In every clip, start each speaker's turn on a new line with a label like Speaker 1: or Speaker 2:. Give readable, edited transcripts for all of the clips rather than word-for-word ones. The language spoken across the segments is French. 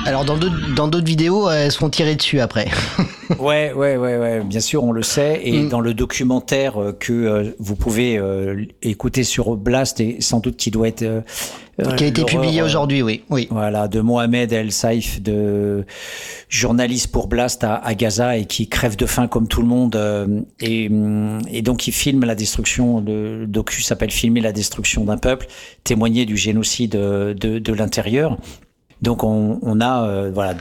Speaker 1: Alors dans d'autres vidéos, elles seront tirées dessus après.
Speaker 2: Ouais, bien sûr, on le sait. Et dans le documentaire que vous pouvez écouter sur Blast, et sans doute qui doit être
Speaker 1: qui a été publié aujourd'hui, oui.
Speaker 2: Voilà, de Mohamed El Saïf, de journaliste pour Blast à Gaza et qui crève de faim comme tout le monde. Et donc il filme la destruction. Le docu s'appelle Filmer la destruction d'un peuple, témoigner du génocide de l'intérieur. Donc on a voilà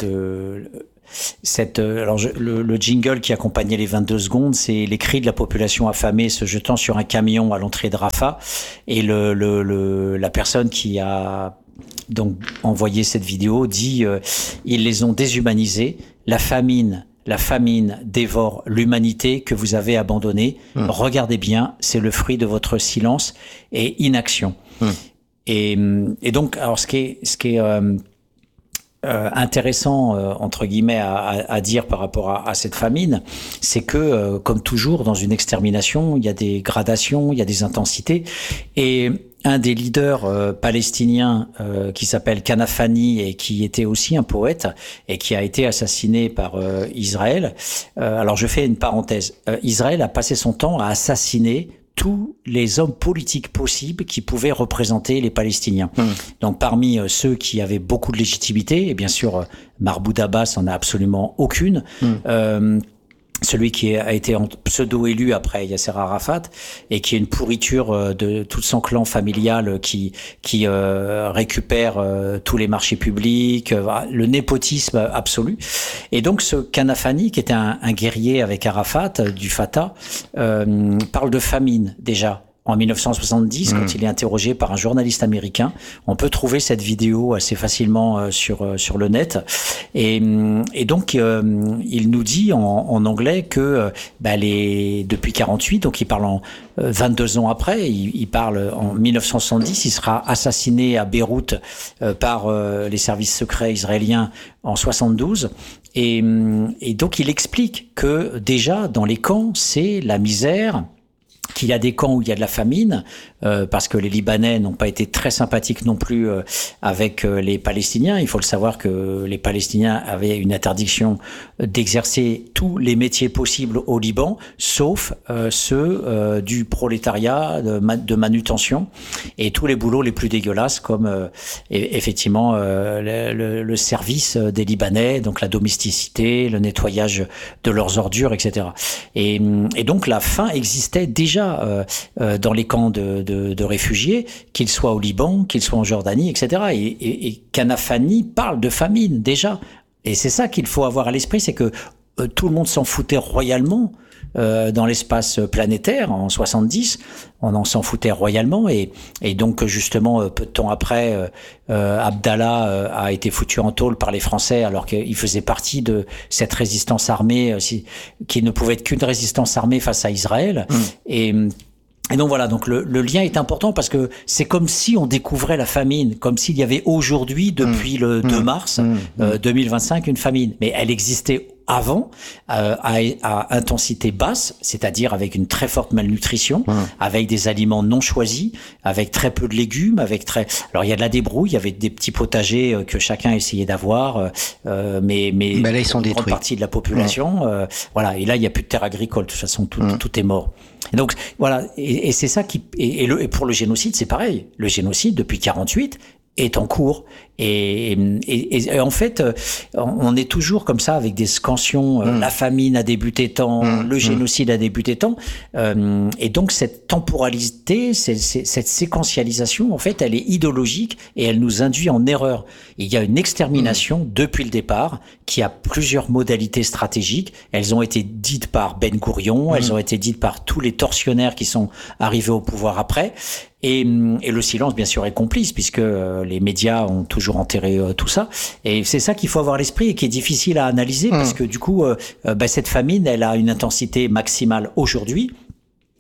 Speaker 2: le jingle qui accompagnait les 22 secondes, c'est les cris de la population affamée se jetant sur un camion à l'entrée de Rafah, et la personne qui a donc envoyé cette vidéo dit ils les ont déshumanisés, la famine dévore l'humanité que vous avez abandonnée. Regardez bien, c'est le fruit de votre silence et inaction. Et donc, alors ce qui est intéressant entre guillemets à dire par rapport à cette famine, c'est que comme toujours dans une extermination, il y a des gradations, il y a des intensités, et un des leaders palestiniens qui s'appelle Kanafani et qui était aussi un poète et qui a été assassiné par Israël. Alors je fais une parenthèse. Israël a passé son temps à assassiner tous les hommes politiques possibles qui pouvaient représenter les Palestiniens. Donc parmi ceux qui avaient beaucoup de légitimité, et bien sûr Mahmoud Abbas en a absolument aucune, celui qui a été en pseudo-élu après Yasser Arafat et qui est une pourriture de tout son clan familial qui récupère tous les marchés publics, le népotisme absolu. Et donc ce Kanafani, qui était un guerrier avec Arafat du Fatah, parle de famine déjà. En 1970, quand il est interrogé par un journaliste américain, on peut trouver cette vidéo assez facilement sur le net. Et donc, il nous dit en anglais que depuis 48, donc il parle en 22 ans après, il parle en 1970, il sera assassiné à Beyrouth par les services secrets israéliens en 72. Et donc, il explique que déjà, dans les camps, c'est la misère, qu'il y a des camps où il y a de la famine, parce que les Libanais n'ont pas été très sympathiques non plus avec les Palestiniens. Il faut le savoir que les Palestiniens avaient une interdiction d'exercer tous les métiers possibles au Liban, sauf ceux du prolétariat, de manutention, et tous les boulots les plus dégueulasses, comme effectivement le service des Libanais, donc la domesticité, le nettoyage de leurs ordures, etc. Et donc la faim existait déjà dans les camps de réfugiés, qu'ils soient au Liban, qu'ils soient en Jordanie, etc. Et Kanafani parle de famine déjà. Et c'est ça qu'il faut avoir à l'esprit, c'est que tout le monde s'en foutait royalement dans l'espace planétaire en 70. On en s'en foutait royalement, et donc justement peu de temps après, Abdallah a été foutu en tôle par les Français alors qu'il faisait partie de cette résistance armée qui ne pouvait être qu'une résistance armée face à Israël. Et donc voilà, donc le lien est important parce que c'est comme si on découvrait la famine, comme s'il y avait aujourd'hui, depuis le 2 mars 2025, une famine. Mais elle existait avant, à intensité basse, c'est-à-dire avec une très forte malnutrition, avec des aliments non choisis, avec très peu de légumes, alors il y a de la débrouille, il y avait des petits potagers que chacun essayait d'avoir, mais
Speaker 1: là, ils sont
Speaker 2: une grande
Speaker 1: détruits.
Speaker 2: partie de la population, voilà, et là il y a plus de terre agricole, de toute façon tout est mort. Et donc voilà, et c'est ça et pour le génocide, c'est pareil. Le génocide depuis 48 est en cours, et en fait on est toujours comme ça avec des scansions, la famine a débuté tant, le génocide a débuté tant, et donc cette temporalité, cette séquentialisation, en fait elle est idéologique et elle nous induit en erreur. Il y a une extermination depuis le départ qui a plusieurs modalités stratégiques. Elles ont été dites par Ben Gourion, elles ont été dites par tous les tortionnaires qui sont arrivés au pouvoir après. Et le silence, bien sûr, est complice, puisque les médias ont toujours enterré tout ça. Et c'est ça qu'il faut avoir à l'esprit et qui est difficile à analyser, parce que du coup, cette famine, elle a une intensité maximale aujourd'hui.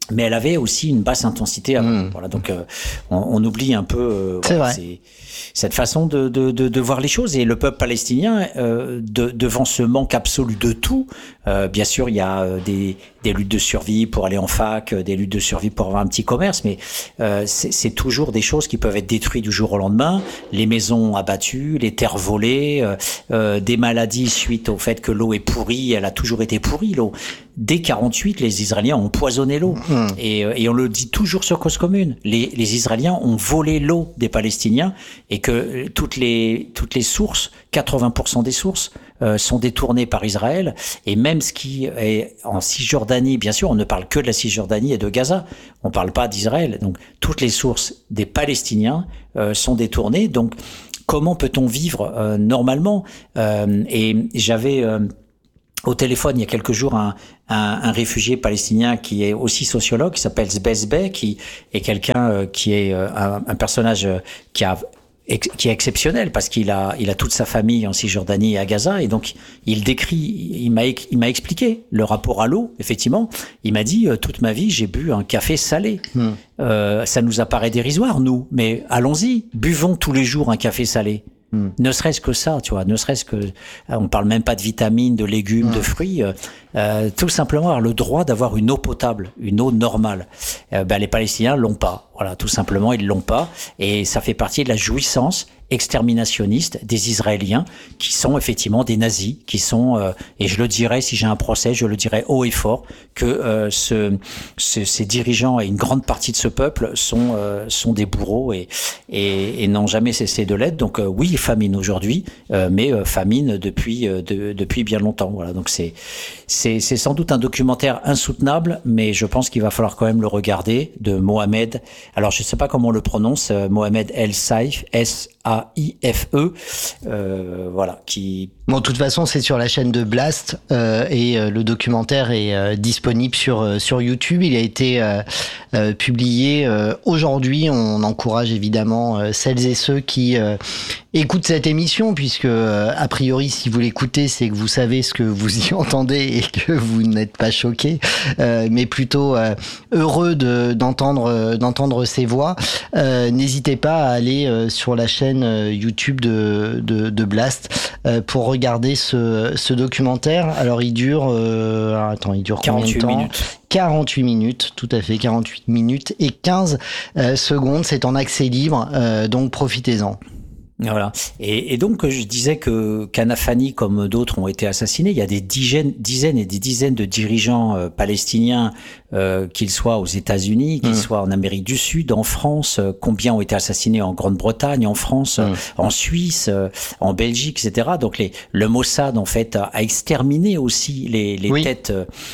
Speaker 2: mais elle avait aussi une basse intensité avant. Voilà, donc on oublie un peu c'est cette façon de voir les choses. Et le peuple palestinien, devant ce manque absolu de tout, bien sûr, il y a des luttes de survie pour aller en fac, des luttes de survie pour avoir un petit commerce, mais c'est toujours des choses qui peuvent être détruites du jour au lendemain. Les maisons abattues, les terres volées, des maladies suite au fait que l'eau est pourrie. Elle a toujours été pourrie, l'eau. Dès 48, les Israéliens ont empoisonné l'eau. Et on le dit toujours sur Cause Commune. Les Israéliens ont volé l'eau des Palestiniens et que toutes les sources, 80% des sources, sont détournées par Israël. Et même ce qui est en Cisjordanie, bien sûr, on ne parle que de la Cisjordanie et de Gaza. On ne parle pas d'Israël. Donc, toutes les sources des Palestiniens sont détournées. Donc, comment peut-on vivre normalement Et j'avais... au téléphone, il y a quelques jours, un réfugié palestinien qui est aussi sociologue, qui s'appelle Zbezbeh, qui est quelqu'un qui est un personnage qui est exceptionnel parce qu'il a toute sa famille en Cisjordanie et à Gaza, et donc il m'a expliqué le rapport à l'eau. Effectivement, il m'a dit toute ma vie j'ai bu un café salé. Ça nous apparaît dérisoire nous, mais allons-y, buvons tous les jours un café salé. Ne serait-ce que ça, tu vois, ne serait-ce que, on parle même pas de vitamines, de légumes, de fruits, tout simplement avoir le droit d'avoir une eau potable, une eau normale. Les Palestiniens l'ont pas, voilà, tout simplement ils l'ont pas, et ça fait partie de la jouissance exterminationniste des Israéliens qui sont effectivement des nazis, qui sont, et je le dirais si j'ai un procès, je le dirais haut et fort, que ces dirigeants et une grande partie de ce peuple sont des bourreaux et n'ont jamais cessé de l'être. Donc oui, famine aujourd'hui, mais famine depuis bien longtemps. Voilà, donc c'est sans doute un documentaire insoutenable, mais je pense qu'il va falloir quand même le regarder, de Mohamed. Alors je sais pas comment on le prononce, Mohamed El Saif, S-A-I-F-E, voilà, qui...
Speaker 1: Bon, de toute façon, c'est sur la chaîne de Blast et le documentaire est disponible sur YouTube. Il a été publié aujourd'hui. On encourage évidemment celles et ceux qui écoutent cette émission, puisque a priori, si vous l'écoutez, c'est que vous savez ce que vous y entendez et que vous n'êtes pas choqués, mais plutôt heureux d'entendre ces voix. N'hésitez pas à aller sur la chaîne YouTube de Blast pour regarder ce documentaire. Alors il dure il dure
Speaker 2: 48
Speaker 1: combien de temps
Speaker 2: minutes.
Speaker 1: 48 minutes, tout à fait, 48 minutes et 15 secondes. C'est en accès libre, donc profitez-en.
Speaker 2: Voilà. Et donc, je disais que Kanafani, comme d'autres, ont été assassinés. Il y a des dizaines et des dizaines de dirigeants palestiniens, qu'ils soient aux États-Unis, qu'ils soient en Amérique du Sud, en France. Combien ont été assassinés en Grande-Bretagne, en France, en Suisse, en Belgique, etc. Donc, le Mossad, en fait, a exterminé aussi les têtes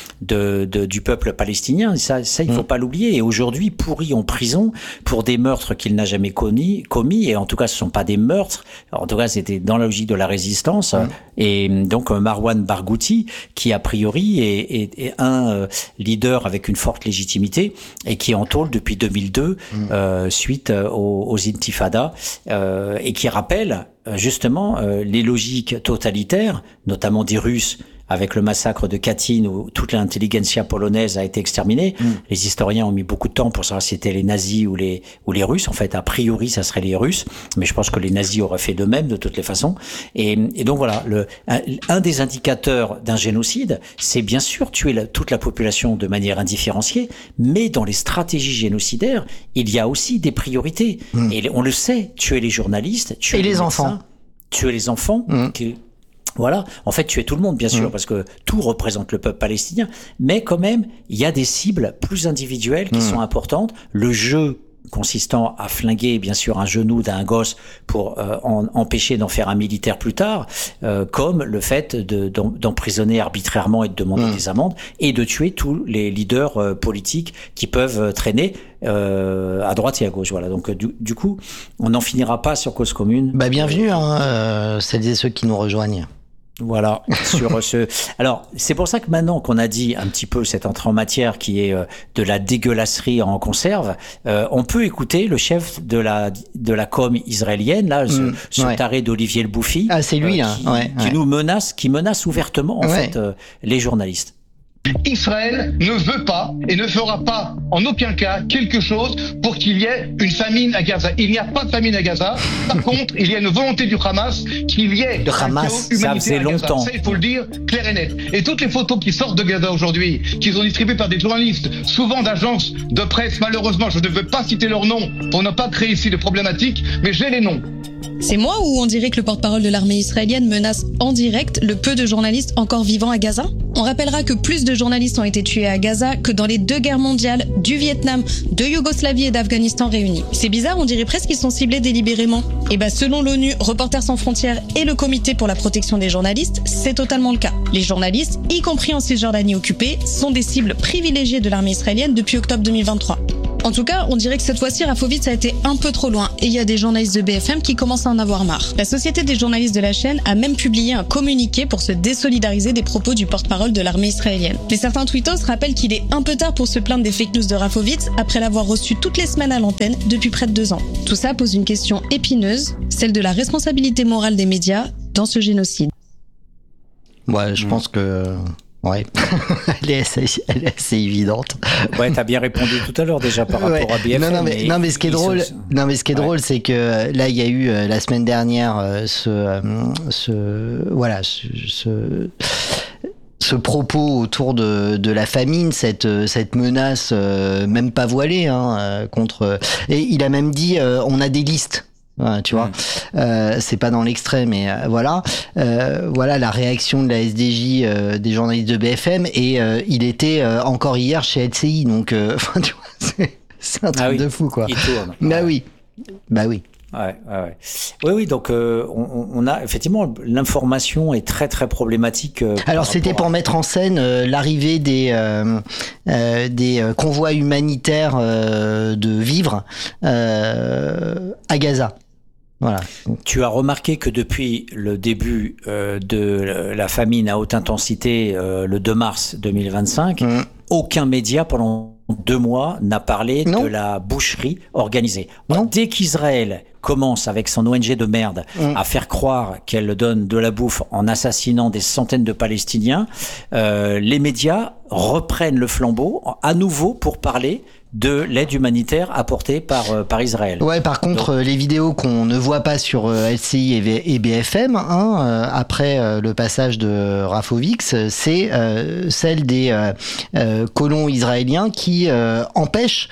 Speaker 2: du peuple palestinien. Ça, il faut pas l'oublier. Et aujourd'hui, pourri en prison pour des meurtres qu'il n'a jamais commis. Et en tout cas, ce sont pas des meurtres. En tout cas, c'était dans la logique de la résistance. Et donc, Marwan Barghouti, qui a priori est un leader avec une forte légitimité et qui est en tôle depuis 2002 suite aux intifadas et qui rappelle justement les logiques totalitaires, notamment des Russes, avec le massacre de Katyn où toute l'intelligentsia polonaise a été exterminée. Les historiens ont mis beaucoup de temps pour savoir si c'était les nazis ou les Russes. En fait, a priori, ça serait les Russes, mais je pense que les nazis auraient fait de même de toutes les façons. Et donc voilà, un des indicateurs d'un génocide, c'est bien sûr tuer toute la population de manière indifférenciée, mais dans les stratégies génocidaires, il y a aussi des priorités. Et on le sait, tuer les journalistes, tuer les enfants, tuer les enfants, voilà, en fait, tuer tout le monde, bien sûr, parce que tout représente le peuple palestinien, mais quand même, il y a des cibles plus individuelles qui sont importantes. Le jeu consistant à flinguer, bien sûr, un genou d'un gosse pour empêcher d'en faire un militaire plus tard, comme le fait d'emprisonner arbitrairement et de demander des amendes, et de tuer tous les leaders politiques qui peuvent traîner à droite et à gauche. Voilà. Donc du coup, on n'en finira pas sur Cause Commune.
Speaker 1: Bienvenue, celles et ceux qui nous rejoignent.
Speaker 2: Voilà, sur ce. Alors, c'est pour ça que maintenant qu'on a dit un petit peu cette entrée en matière qui est de la dégueulasserie en conserve, on peut écouter le chef de la com israélienne, là, ce taré d'Olivier Le Bouffi.
Speaker 1: Ah, c'est lui,
Speaker 2: qui menace ouvertement, en fait, les journalistes.
Speaker 3: Israël ne veut pas et ne fera pas en aucun cas quelque chose pour qu'il y ait une famine à Gaza. Il n'y a pas de famine à Gaza. Par contre, il y a une volonté du Hamas qu'il y ait
Speaker 1: le Hamas,
Speaker 2: ça faisait longtemps.
Speaker 3: Ça, il faut le dire clair et net. Et toutes les photos qui sortent de Gaza aujourd'hui, qui sont distribuées par des journalistes, souvent d'agences de presse, malheureusement, je ne veux pas citer leurs noms pour ne pas créer ici de problématiques, mais j'ai les noms.
Speaker 4: C'est moi ou on dirait que le porte-parole de l'armée israélienne menace en direct le peu de journalistes encore vivants à Gaza ? On rappellera que plus de journalistes ont été tués à Gaza que dans les 2 guerres mondiales, du Vietnam, de Yougoslavie et d'Afghanistan réunis. C'est bizarre, on dirait presque qu'ils sont ciblés délibérément. Et selon l'ONU, Reporters sans frontières et le Comité pour la protection des journalistes, c'est totalement le cas. Les journalistes, y compris en Cisjordanie occupée, sont des cibles privilégiées de l'armée israélienne depuis octobre 2023. En tout cas, on dirait que cette fois-ci, Rafovitz a été un peu trop loin et il y a des journalistes de BFM qui commencent à en avoir marre. La Société des journalistes de la chaîne a même publié un communiqué pour se désolidariser des propos du porte-parole de l'armée israélienne. Mais certains tweetos rappellent qu'il est un peu tard pour se plaindre des fake news de Rafovitz après l'avoir reçu toutes les semaines à l'antenne depuis près de 2 ans. Tout ça pose une question épineuse, celle de la responsabilité morale des médias dans ce génocide.
Speaker 1: Ouais, je pense que... Ouais, elle est assez évidente.
Speaker 2: Ouais, t'as bien répondu tout à l'heure déjà par rapport à BFM.
Speaker 1: Non, mais ce qui est drôle, drôle, c'est que là, il y a eu la semaine dernière ce propos autour de la famine, cette menace même pas voilée contre. Et il a même dit, on a des listes. Ouais, tu vois, c'est pas dans l'extrait, mais voilà la réaction de la SDJ des journalistes de BFM, et il était encore hier chez LCI, donc tu vois, c'est un truc de fou, quoi.
Speaker 2: Il tourne.
Speaker 1: Bah oui.
Speaker 2: Oui, donc on a effectivement, l'information est très très problématique.
Speaker 1: Alors c'était pour mettre en scène l'arrivée des convois humanitaires de vivres à Gaza. Voilà.
Speaker 2: Tu as remarqué que depuis le début de la famine à haute intensité, le 2 mars 2025, aucun média pendant 2 mois n'a parlé de la boucherie organisée. Dès qu'Israël commence avec son ONG de merde à faire croire qu'elle donne de la bouffe en assassinant des centaines de Palestiniens, les médias reprennent le flambeau à nouveau pour parler de l'aide humanitaire apportée par Israël.
Speaker 1: Ouais, par contre, les vidéos qu'on ne voit pas sur LCI et BFM, après le passage de Rafovitz, c'est celle des colons israéliens qui empêchent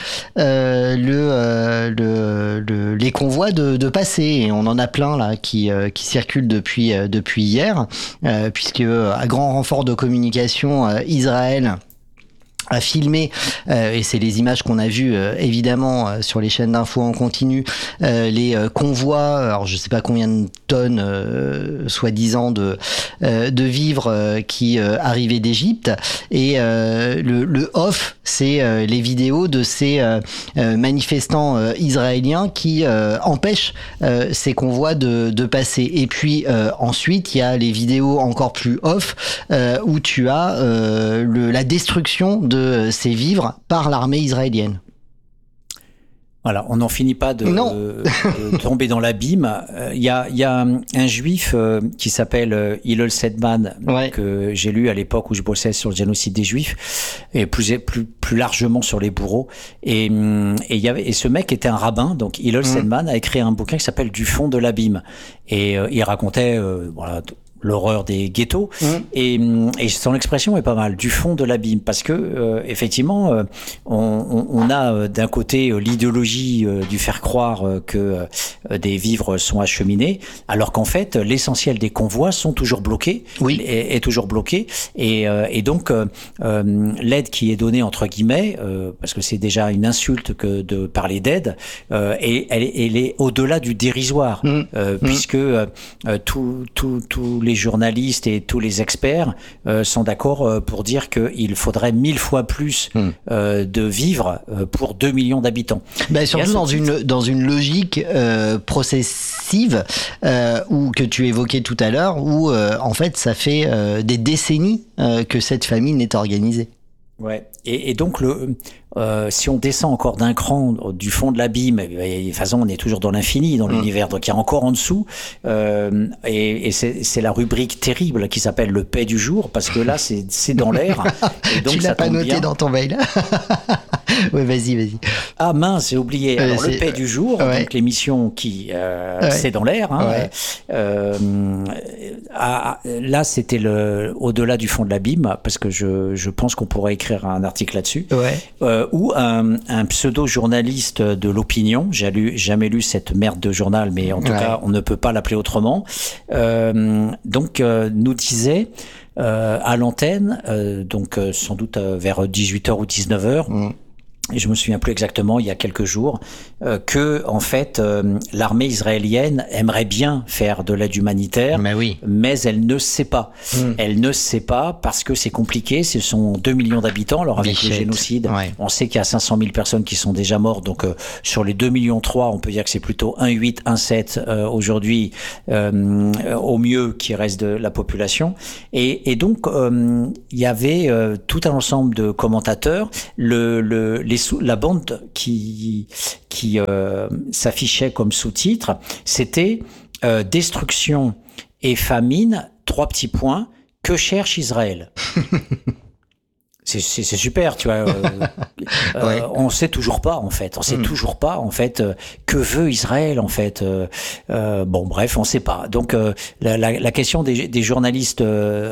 Speaker 1: les convois de passer. Et on en a plein là qui circulent depuis hier, puisque à grand renfort de communication, Israël a filmé, et c'est les images qu'on a vues évidemment sur les chaînes d'infos en continu, les convois, alors je sais pas combien de tonnes soi-disant de vivres qui arrivaient d'Égypte, et le off, c'est les vidéos de ces manifestants israéliens qui empêchent ces convois de passer. Et puis ensuite il y a les vidéos encore plus off où tu as la destruction de ces vivres par l'armée israélienne.
Speaker 2: Voilà, on n'en finit pas de tomber dans l'abîme. Il y a un juif qui s'appelle Hillel Sedman, que j'ai lu à l'époque où je bossais sur le génocide des juifs, et plus largement sur les bourreaux. Et ce mec était un rabbin, donc Hillel Sedman a écrit un bouquin qui s'appelle Du fond de l'abîme. Et il racontait l'horreur des ghettos, et son expression est pas mal, du fond de l'abîme, parce que effectivement on a d'un côté l'idéologie du faire croire que des vivres sont acheminés, alors qu'en fait l'essentiel des convois sont toujours bloqués, est toujours bloqué, et donc l'aide qui est donnée entre guillemets, parce que c'est déjà une insulte que de parler d'aide, et elle est au-delà du dérisoire, puisque tous les journalistes et tous les experts sont d'accord pour dire qu'il faudrait 1000 fois plus de vivres pour 2 millions d'habitants.
Speaker 1: Surtout dans une logique processive que tu évoquais tout à l'heure, où en fait ça fait des décennies que cette famine est organisée.
Speaker 2: Ouais. Et donc si on descend encore d'un cran du fond de l'abîme, de toute façon on est toujours dans l'infini, dans l'univers, donc il y a encore en dessous, et c'est la rubrique terrible qui s'appelle le paix du jour, parce que là c'est dans l'air. Et donc,
Speaker 1: tu l'as pas noté dans ton mail. Oui, vas-y.
Speaker 2: Ah mince, j'ai oublié. Alors le paix du jour, donc l'émission qui c'est dans l'air. Hein, là c'était au-delà du fond de l'abîme, parce que je pense qu'on pourrait écrire un article là-dessus. Où un pseudo-journaliste de l'opinion, j'ai jamais lu cette merde de journal, mais en tout cas on ne peut pas l'appeler autrement, nous disait à l'antenne, sans doute vers 18h ou 19h, et je me souviens plus exactement, il y a quelques jours, que en fait l'armée israélienne aimerait bien faire de l'aide humanitaire, mais elle ne sait pas. Elle ne sait pas parce que c'est compliqué. Ce sont 2 millions d'habitants. Alors avec le génocide, on sait qu'il y a 500 000 personnes qui sont déjà mortes. Donc sur les 2,3 millions, on peut dire que c'est plutôt 1,8, 1,7 aujourd'hui au mieux qui reste de la population. Et donc il y avait tout un ensemble de commentateurs. La bande qui s'affichait comme sous-titre, c'était destruction et famine, 3 petits points, que cherche Israël. C'est super, tu vois. On sait toujours pas, en fait. On sait toujours pas, en fait, que veut Israël, en fait. Bon, bref, on sait pas. Donc, la question des journalistes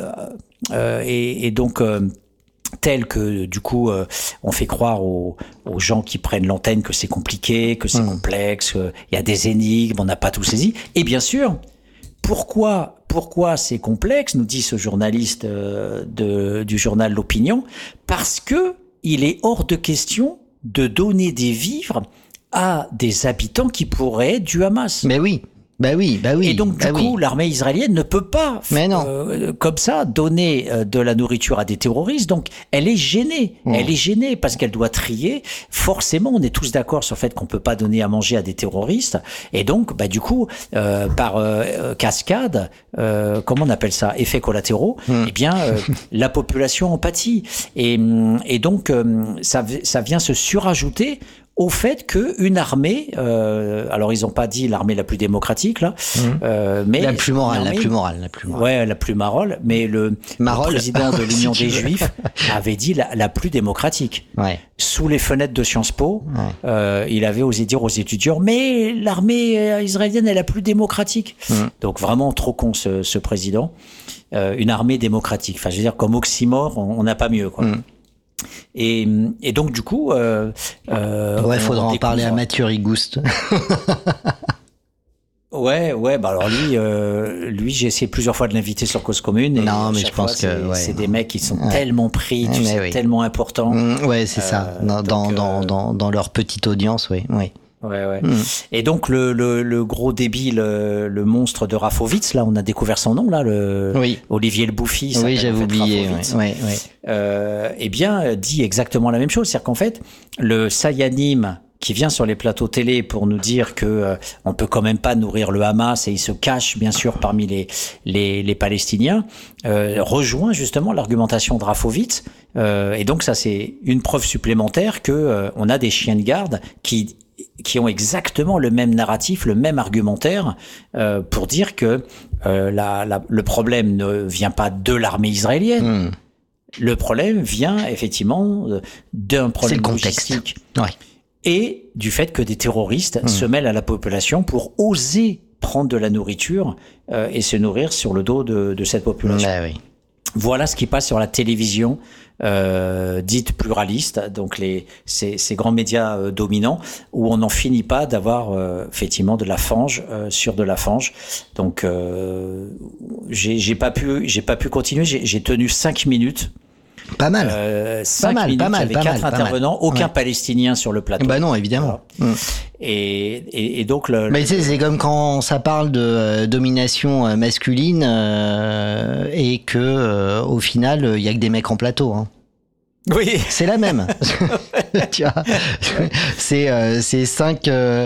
Speaker 2: est donc telle que, du coup, on fait croire aux gens qui prennent l'antenne que c'est compliqué, que c'est complexe, il y a des énigmes, on n'a pas tout saisi. Et bien sûr, pourquoi c'est complexe, nous dit ce journaliste du journal L'Opinion, parce que il est hors de question de donner des vivres à des habitants qui pourraient être du Hamas.
Speaker 1: Mais oui. Bah oui.
Speaker 2: Et donc, du coup, l'armée israélienne ne peut pas, comme ça, donner de la nourriture à des terroristes. Donc, elle est gênée. Elle est gênée parce qu'elle doit trier. Forcément, on est tous d'accord sur le fait qu'on peut pas donner à manger à des terroristes. Et donc, du coup, par cascade, comment on appelle ça, effets collatéraux, eh bien, la population en pâtit. Et donc, ça vient se surajouter au fait qu'une armée, alors ils n'ont pas dit l'armée la plus démocratique là, mais
Speaker 1: la plus morale.
Speaker 2: Ouais, la plus morale. Mais le président de l'Union des Juifs avait dit la plus démocratique. Ouais. Sous les fenêtres de Sciences Po, il avait osé dire aux étudiants, mais l'armée israélienne est la plus démocratique. Donc vraiment trop con ce président. Une armée démocratique. Enfin, je veux dire, comme oxymore, on n'a pas mieux, quoi. Et donc du coup,
Speaker 1: faudra en parler à Mathieu Rigouste.
Speaker 2: Ouais, alors lui, j'ai essayé plusieurs fois de l'inviter sur Cause Commune. Et
Speaker 1: non, mais je pense que
Speaker 2: c'est des mecs qui sont tellement pris, tellement importants.
Speaker 1: Ouais, c'est ça. Dans leur petite audience, oui.
Speaker 2: Ouais. Et donc le gros débile, le monstre de Rafovitz, là, on a découvert son nom là, Olivier Le Bouffi.
Speaker 1: Oui, j'avais oublié.
Speaker 2: Eh bien, dit exactement la même chose, c'est-à-dire qu'en fait, le Sayanim qui vient sur les plateaux télé pour nous dire que on peut quand même pas nourrir le Hamas et il se cache bien sûr parmi les Palestiniens, rejoint justement l'argumentation de Rafovitz. Et donc ça, c'est une preuve supplémentaire que on a des chiens de garde qui ont exactement le même narratif, le même argumentaire, pour dire que le problème ne vient pas de l'armée israélienne. Le problème vient effectivement d'un problème logistique et du fait que des terroristes se mêlent à la population pour oser prendre de la nourriture et se nourrir sur le dos de cette population. Voilà ce qui passe sur la télévision dite pluraliste, donc ces grands médias dominants où on n'en finit pas d'avoir effectivement de la fange sur de la fange. Donc j'ai pas pu continuer. J'ai tenu 5 minutes.
Speaker 1: Pas mal.
Speaker 2: 5 minutes avec 4 intervenants, aucun Palestinien sur le plateau.
Speaker 1: Bah non, évidemment.
Speaker 2: Et donc
Speaker 1: mais c'est comme quand ça parle de domination masculine et que au final il y a que des mecs en plateau. Hein.
Speaker 2: Oui,
Speaker 1: c'est la même. Tu vois, c'est cinq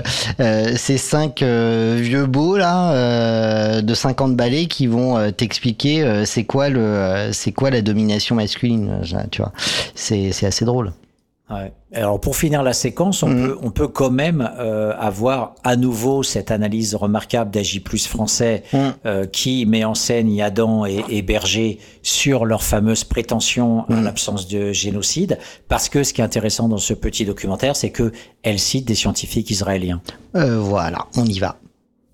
Speaker 1: vieux beaux là de 50 balais qui vont t'expliquer c'est quoi la domination masculine. Tu vois, c'est assez drôle.
Speaker 2: Ouais. Alors pour finir la séquence, on peut quand même avoir à nouveau cette analyse remarquable d'Agi+ français qui met en scène Yadan et Berger sur leur fameuse prétention à l'absence de génocide, parce que ce qui est intéressant dans ce petit documentaire, c'est que elle cite des scientifiques israéliens.
Speaker 1: Voilà, on y va.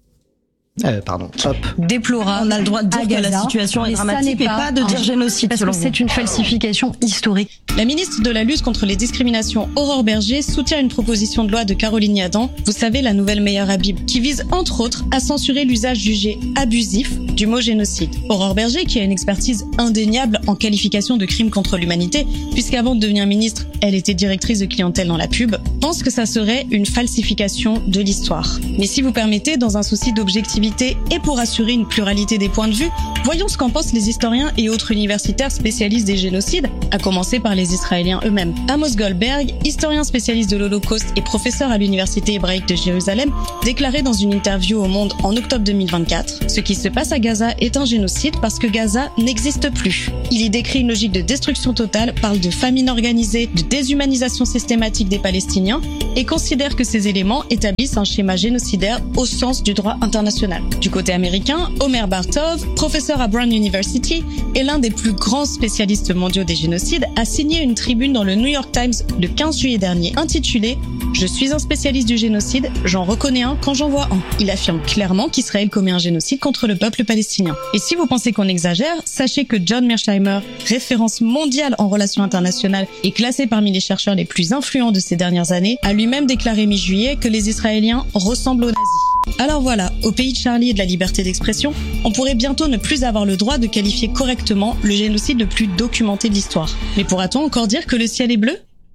Speaker 1: Hop.
Speaker 5: Déplorable.
Speaker 6: On a le droit de dire que la situation est dramatique, mais pas de dire génocide.
Speaker 5: Parce que c'est une falsification historique.
Speaker 4: La ministre de la lutte contre les discriminations, Aurore Berger, soutient une proposition de loi de Caroline Yadan, vous savez, la nouvelle Meir Habib, qui vise entre autres à censurer l'usage jugé abusif du mot génocide. Aurore Berger, qui a une expertise indéniable en qualification de crime contre l'humanité, puisqu'avant de devenir ministre, elle était directrice de clientèle dans la pub, pense que ça serait une falsification de l'histoire. Mais si vous permettez, dans un souci d'objectivité et pour assurer une pluralité des points de vue, voyons ce qu'en pensent les historiens et autres universitaires spécialistes des génocides, à commencer par les Israéliens eux-mêmes. Amos Goldberg, historien spécialiste de l'Holocauste et professeur à l'Université hébraïque de Jérusalem, déclarait dans une interview au Monde en octobre 2024 « Ce qui se passe à Gaza est un génocide parce que Gaza n'existe plus. Il y décrit une logique de destruction totale, parle de famine organisée, de déshumanisation systématique des Palestiniens et considère que ces éléments établissent un schéma génocidaire au sens du droit international. » Du côté américain, Omer Bartov, professeur à Brown University et l'un des plus grands spécialistes mondiaux des génocides, a signé une tribune dans le New York Times le 15 juillet dernier intitulée « Je suis un spécialiste du génocide, j'en reconnais un quand j'en vois un ». Il affirme clairement qu'Israël commet un génocide contre le peuple palestinien. Et si vous pensez qu'on exagère, sachez que John Mearsheimer, référence mondiale en relations internationales et classé parmi les chercheurs les plus influents de ces dernières années, a lui-même déclaré mi-juillet que les Israéliens ressemblent aux nazis. Alors voilà, au pays de Charlie et de la liberté d'expression, on pourrait bientôt ne plus avoir le droit de qualifier correctement le génocide le plus documenté de l'histoire. Mais pourra-t-on encore dire que le ciel est bleu ?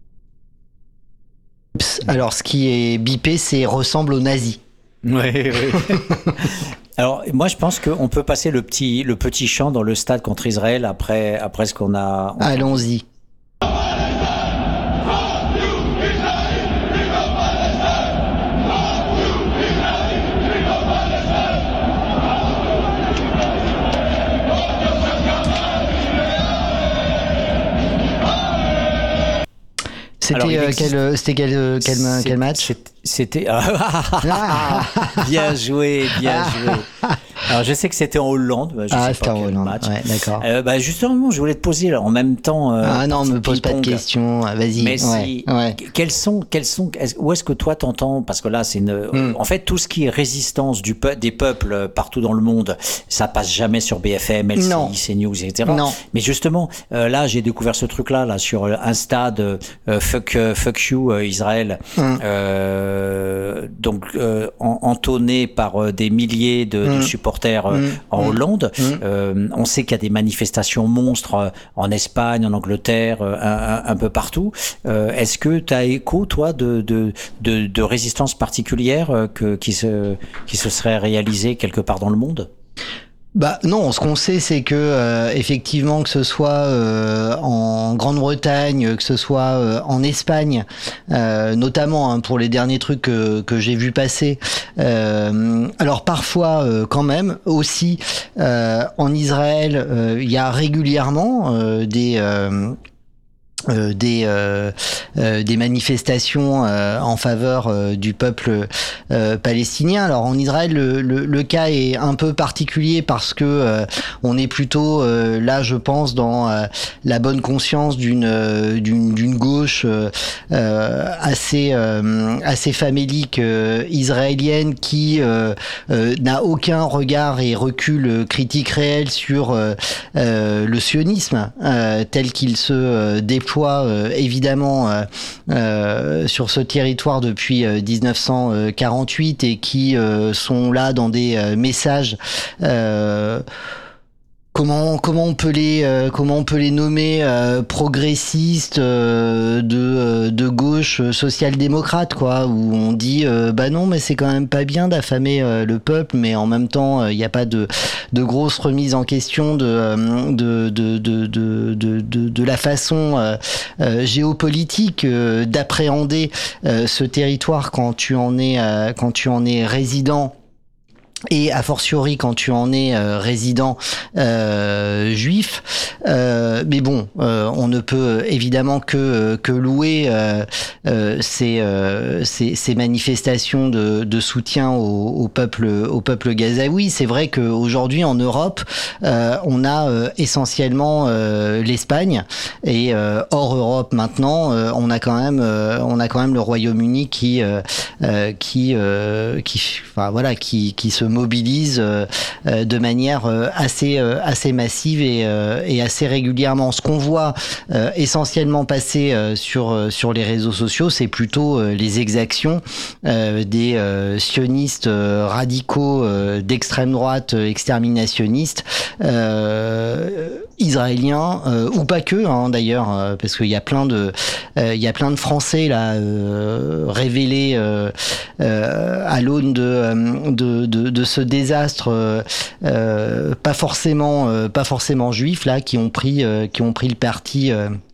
Speaker 1: Alors ce qui est bipé, c'est ressemble aux nazis.
Speaker 2: Oui. Alors moi je pense qu'on peut passer le petit chant dans le stade contre Israël après ce qu'on a...
Speaker 1: Allons-y. C'était quel match?
Speaker 2: C'était bien joué. Alors je sais que c'était en Hollande. Je sais
Speaker 1: c'était en Hollande. Match. Ouais, d'accord.
Speaker 2: Justement, je voulais te poser là, en même temps.
Speaker 1: Non, me pose pas de questions. Vas-y.
Speaker 2: Mais quels sont où est-ce que toi t'entends? Parce que là, c'est en fait tout ce qui est résistance des peuples partout dans le monde, ça passe jamais sur BFM, LCI, CNews, etc. Non. Mais justement, là, j'ai découvert ce truc-là sur Insta de fuck you Israël. Donc entonné par des milliers de supporters en Hollande. On sait qu'il y a des manifestations monstres en Espagne, en Angleterre, un peu partout. Est-ce que tu as écho, toi, de résistance particulière qui se serait réalisée quelque part dans le monde?
Speaker 1: Non, ce qu'on sait, c'est que effectivement, que ce soit en Grande-Bretagne, que ce soit en Espagne, notamment pour les derniers trucs que j'ai vu passer. Alors parfois, quand même, aussi en Israël, il y a régulièrement des manifestations en faveur du peuple palestinien. Alors en Israël, le cas est un peu particulier parce que on est plutôt là, je pense, dans la bonne conscience d'une gauche assez famélique israélienne qui n'a aucun regard et recul critique réel sur le sionisme tel qu'il se déploie évidemment sur ce territoire depuis 1948 et qui sont là dans des messages comment on peut les nommer progressistes de gauche social-démocrate, quoi, où on dit bah non, mais c'est quand même pas bien d'affamer le peuple, mais en même temps il n'y a pas de grosse remise en question de la façon géopolitique d'appréhender ce territoire quand tu en es résident. Et a fortiori quand tu en es résident juif, mais bon, on ne peut évidemment que louer ces manifestations de soutien au peuple gazaoui. C'est vrai qu'aujourd'hui en Europe, on a essentiellement l'Espagne, et hors Europe maintenant, on a quand même le Royaume-Uni qui se mobilise de manière assez massive et assez régulièrement. Ce qu'on voit essentiellement passer sur les réseaux sociaux, c'est plutôt les exactions des sionistes radicaux d'extrême droite exterminationnistes israéliens, ou pas que d'ailleurs, parce qu'il y a plein de Français là révélés à l'aune de ce désastre pas forcément juif là, qui ont pris le parti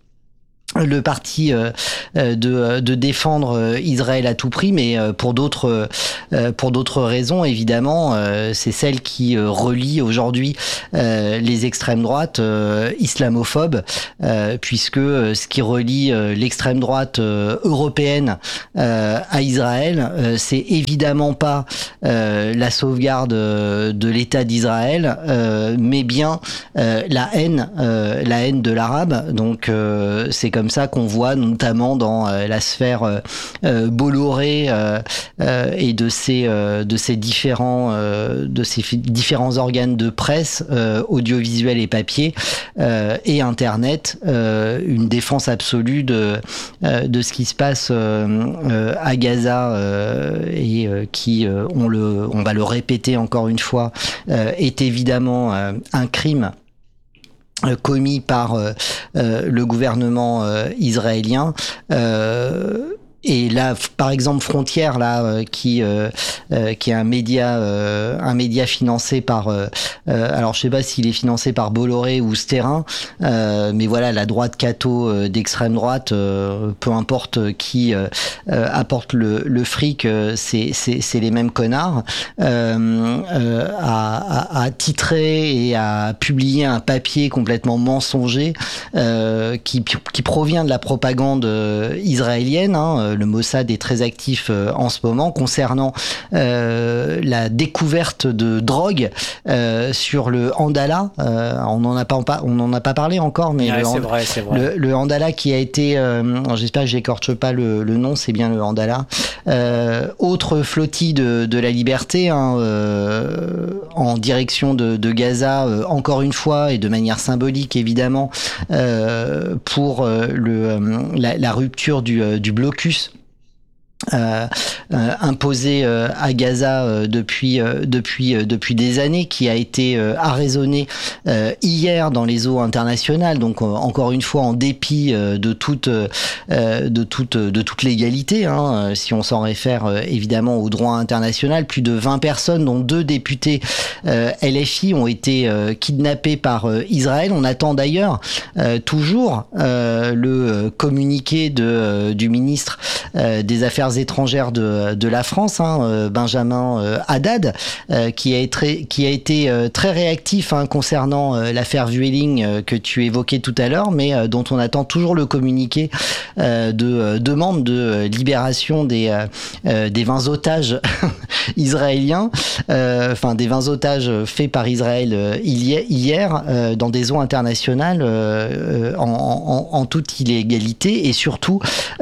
Speaker 1: de défendre Israël à tout prix, mais pour d'autres raisons évidemment. C'est celle qui relie aujourd'hui les extrêmes droites islamophobes, puisque ce qui relie l'extrême droite européenne à Israël, c'est évidemment pas la sauvegarde de l'État d'Israël, mais bien la haine de l'arabe. Donc c'est comme ça qu'on voit notamment dans la sphère Bolloré et de ces différents organes de presse, audiovisuels et papier, et Internet, une défense absolue de ce qui se passe à Gaza, et qui, on va le répéter encore une fois, est évidemment un crime commis par le gouvernement israélien. Et là, par exemple, Frontières, là, qui est un média financé par, alors je sais pas s'il est financé par Bolloré ou Sterrin, mais voilà, la droite catho d'extrême droite, peu importe qui apporte le fric, c'est les mêmes connards, a titré et a publié un papier complètement mensonger qui provient de la propagande israélienne. Le Mossad est très actif en ce moment concernant la découverte de drogue sur le Andala. On n'en a pas parlé encore, mais
Speaker 2: c'est vrai.
Speaker 1: Le Andala qui a été, j'espère que j'écorche pas le nom, c'est bien le Andala. Autre flottille de la liberté, en direction de Gaza, encore une fois, et de manière symbolique évidemment, pour la rupture du blocus imposé à Gaza depuis des années, qui a été arraisonné hier dans les eaux internationales. Donc encore une fois, en dépit de toute légalité, si on s'en réfère évidemment au droit international, plus de 20 personnes, dont 2 députés LFI, ont été kidnappés par Israël. On attend d'ailleurs toujours le communiqué du ministre des Affaires étrangères de la France, Benjamin Haddad, qui a été très réactif concernant l'affaire Vueling que tu évoquais tout à l'heure, mais dont on attend toujours le communiqué de demande de libération des 20 otages israéliens, des 20 otages faits par Israël hier dans des eaux internationales en toute illégalité, et surtout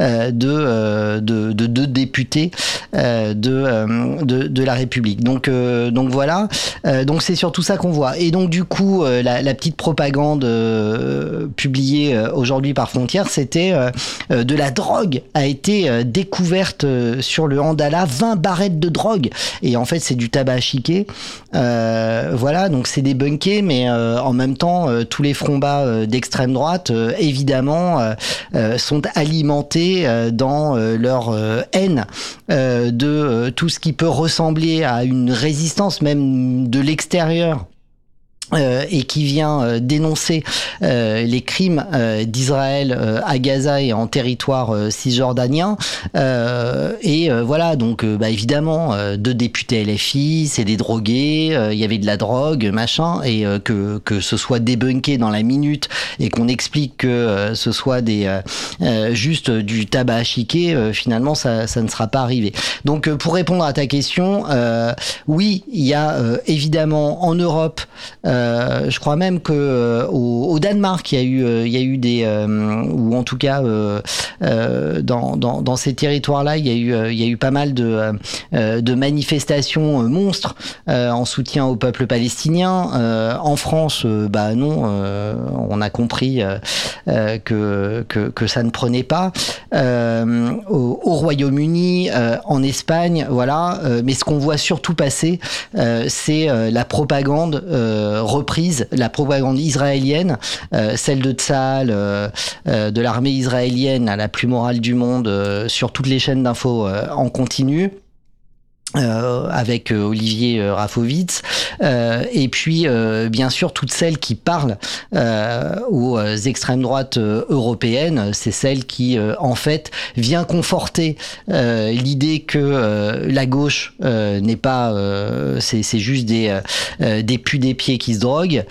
Speaker 1: de 2 députés de la République. Donc voilà. Donc c'est surtout ça qu'on voit. Et donc du coup, la petite propagande publiée aujourd'hui par Frontières, c'était de la drogue a été découverte sur le Andala, 20 barrettes de drogue, et en fait c'est du tabac à chiquer. Voilà, donc c'est débunké, mais en même temps tous les fronts bas d'extrême droite évidemment sont alimentés dans leur haine de tout ce qui peut ressembler à une résistance même de l'extérieur. Et qui vient dénoncer les crimes d'Israël à Gaza et en territoire cisjordanien. Voilà, donc évidemment, 2 députés LFI, c'est des drogués, il y avait de la drogue, machin, et que ce soit débunké dans la minute et qu'on explique que ce soit juste du tabac à chiquer, finalement ça ne sera pas arrivé. Donc pour répondre à ta question, oui, il y a évidemment en Europe je crois même que au Danemark il y a eu des ou en tout cas dans ces territoires-là il y a eu pas mal de manifestations monstres en soutien au peuple palestinien. En France, non, on a compris que ça ne prenait pas. Au Royaume-Uni, en Espagne, voilà. Mais ce qu'on voit surtout passer, c'est la propagande reprise, la propagande israélienne, celle de Tsahal, de l'armée israélienne, la plus morale du monde, sur toutes les chaînes d'infos en continu. Avec Olivier Rafovitz, et puis bien sûr toutes celles qui parlent aux extrêmes droites européennes, c'est celle qui en fait vient conforter l'idée que la gauche n'est pas c'est juste des pus des pieds qui se droguent,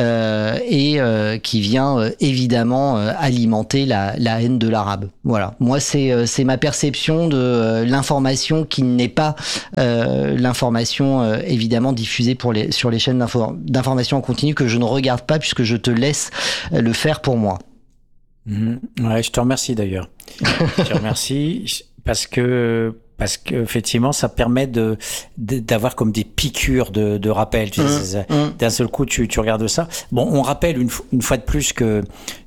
Speaker 1: et qui vient évidemment alimenter la haine de l'arabe. Voilà, moi c'est ma perception de l'information qui n'est pas l'information évidemment diffusée sur les chaînes d'information en continu, que je ne regarde pas puisque je te laisse le faire pour moi.
Speaker 2: Ouais, je te remercie d'ailleurs. Je te remercie parce que effectivement ça permet d'avoir comme des piqûres de rappel. Tu sais, d'un seul coup tu regardes ça. Bon, on rappelle une fois de plus que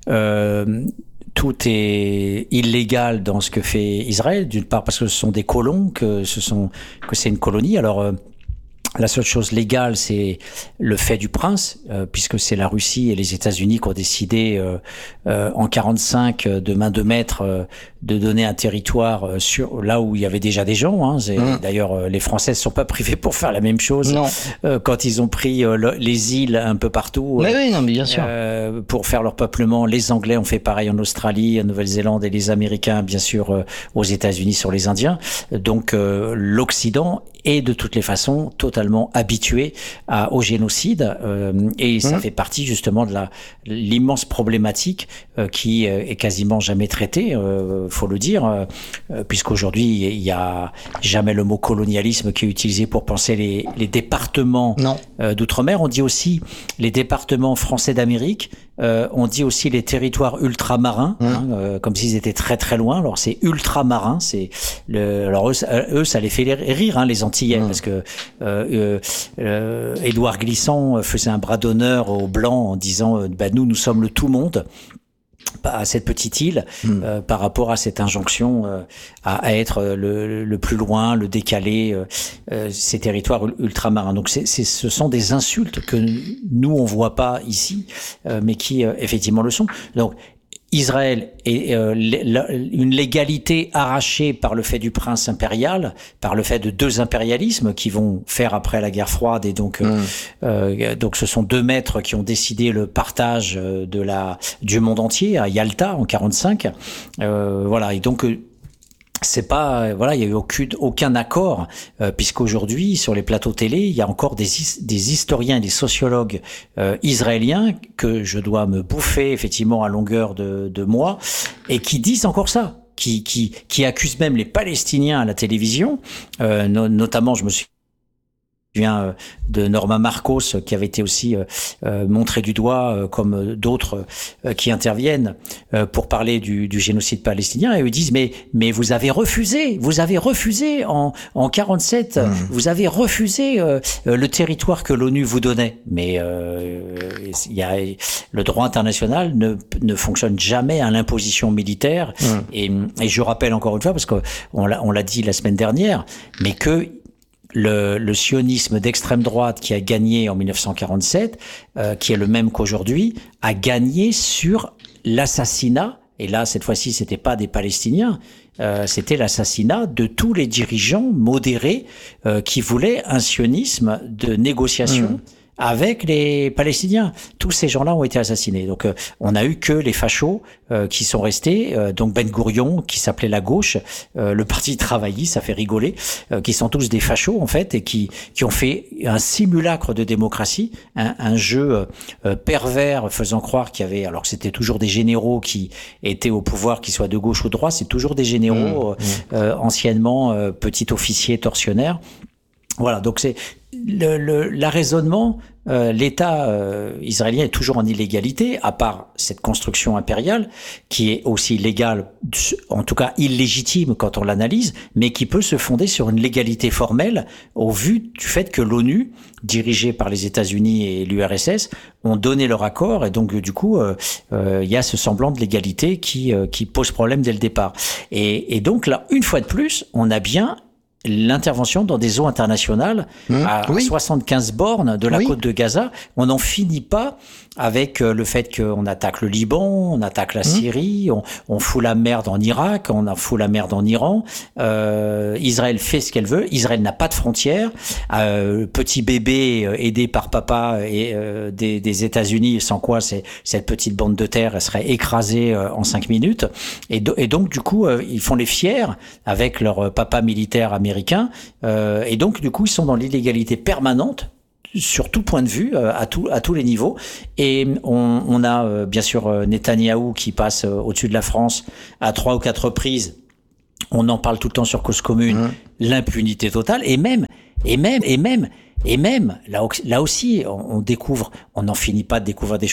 Speaker 2: tout est illégal dans ce que fait Israël, d'une part parce que ce sont des colons, que c'est une colonie. Alors la seule chose légale, c'est le fait du prince, puisque c'est la Russie et les États-Unis qui ont décidé en 45 de main de maître de donner un territoire sur là où il y avait déjà des gens. D'ailleurs, les Français ne sont pas privés pour faire la même chose quand ils ont pris les îles un peu partout.
Speaker 1: Oui, non, mais bien sûr.
Speaker 2: Pour faire leur peuplement, les Anglais ont fait pareil en Australie, en Nouvelle-Zélande, et les Américains, bien sûr, aux États-Unis sur les Indiens. Donc, l'Occident est de toutes les façons totalement habitué au génocide, et ça fait partie justement de l'immense problématique qui est quasiment jamais traitée, faut le dire, puisqu'aujourd'hui il y a jamais le mot colonialisme qui est utilisé pour penser les départements d'outre-mer. On dit aussi les départements français d'Amérique. On dit aussi les territoires ultramarins, comme s'ils étaient très très loin. Alors c'est ultramarin, alors eux ça les fait rire, les Antillais, parce que Édouard Glissant faisait un bras d'honneur aux Blancs en disant nous sommes le tout monde à cette petite île, par rapport à cette injonction à être le plus loin, le décalé, ces territoires ultramarins. Donc ce sont des insultes que nous on voit pas ici, mais qui effectivement le sont. Donc Israël est une légalité arrachée par le fait du prince impérial, par le fait de 2 impérialismes qui vont faire après la guerre froide, et donc ce sont 2 maîtres qui ont décidé le partage du monde entier à Yalta en 45. Voilà, et donc c'est pas, il y a eu aucun accord, puisqu'aujourd'hui sur les plateaux télé il y a encore des historiens et des sociologues israéliens que je dois me bouffer effectivement à longueur de mois, et qui disent encore ça, qui accusent même les Palestiniens à la télévision, notamment je me suis vient de Norma Marcos, qui avait été aussi montré du doigt, comme d'autres qui interviennent pour parler du génocide palestinien, et eux disent mais vous avez refusé en 47, vous avez refusé le territoire que l'ONU vous donnait. Mais le droit international ne fonctionne jamais à l'imposition militaire. Et je rappelle encore une fois, parce qu'on l'a dit la semaine dernière, mais que le sionisme d'extrême droite qui a gagné en 1947, qui est le même qu'aujourd'hui, a gagné sur l'assassinat, et là cette fois-ci c'était pas des Palestiniens, c'était l'assassinat de tous les dirigeants modérés qui voulaient un sionisme de négociation avec les Palestiniens. Tous ces gens-là ont été assassinés. Donc on a eu que les fachos qui sont restés, donc Ben Gourion qui s'appelait la gauche, le parti travailliste, ça fait rigoler, qui sont tous des fachos en fait, et qui ont fait un simulacre de démocratie, un jeu pervers faisant croire qu'il y avait, alors que c'était toujours des généraux qui étaient au pouvoir, qu'ils soient de gauche ou de droite, c'est toujours des généraux anciennement petits officiers tortionnaires. Voilà, donc c'est l'arraisonnement. L'État israélien est toujours en illégalité, à part cette construction impériale qui est aussi légale, en tout cas illégitime quand on l'analyse, mais qui peut se fonder sur une légalité formelle au vu du fait que l'ONU, dirigée par les États-Unis et l'URSS, ont donné leur accord, et donc du coup il y a ce semblant de légalité qui pose problème dès le départ. Et donc là, une fois de plus, on a bien l'intervention dans des eaux internationales à 75 bornes de la côte de Gaza. On n'en finit pas avec le fait qu'on attaque le Liban, on attaque la Syrie, on fout la merde en Irak, on fout la merde en Iran. Israël fait ce qu'elle veut. Israël n'a pas de frontières. Petit bébé aidé par papa et des États-Unis, sans quoi cette petite bande de terre elle serait écrasée en 5 minutes. Et donc du coup ils font les fiers avec leur papa militaire américain. Et donc du coup ils sont dans l'illégalité permanente sur tout point de vue, à tous les niveaux. Et on a bien sûr Netanyahou qui passe au-dessus de la France à 3 ou 4 reprises. On en parle tout le temps sur Cause Commune, l'impunité totale, et même là aussi on découvre, on n'en finit pas de découvrir des